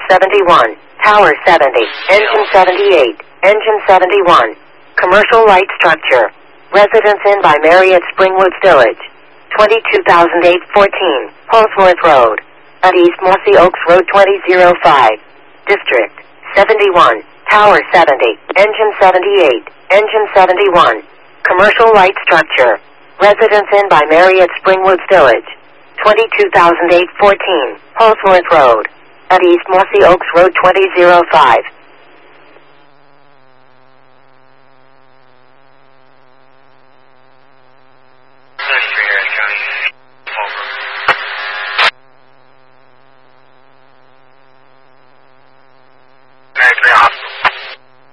71, Tower 70, Engine 78, Engine 71. Commercial light structure. Residence Inn by Marriott Springwoods Village. 22,814, Holsworth Road. At East Mossy Oaks Road 2005. District 71, Tower 70, Engine 78, Engine 71. Commercial light structure. Residence Inn by Marriott Springwoods Village. 22,814, Holsworth Road. At East Mossy Oaks Road 2005.